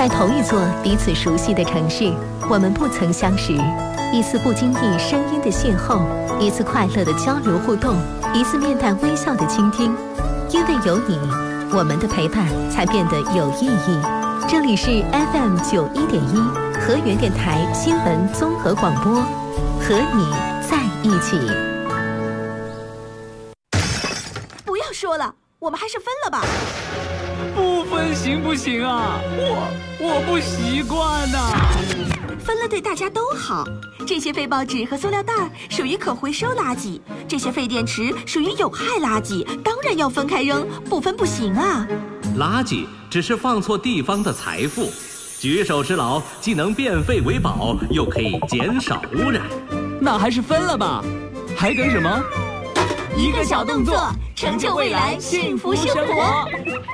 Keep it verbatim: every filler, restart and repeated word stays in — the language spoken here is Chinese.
在同一座彼此熟悉的城市，我们不曾相识。一次不经意声音的邂逅，一次快乐的交流互动，一次面带微笑的倾听。因为有你，我们的陪伴才变得有意义。这里是 F M 九一点一河源电台新闻综合广播，和你在一起。 不要说了，我们还是分了吧。 不分行不行啊？我我不习惯呐、啊。 分了对大家都好。这些废报纸和塑料袋属于可回收垃圾，这些废电池属于有害垃圾，当然要分开扔，不分不行啊。 垃圾只是放错地方的财富，举手之劳既能变废为宝，又可以减少污染。 那还是分了吧，还等什么？ 一个小动作，成就未来幸福生活。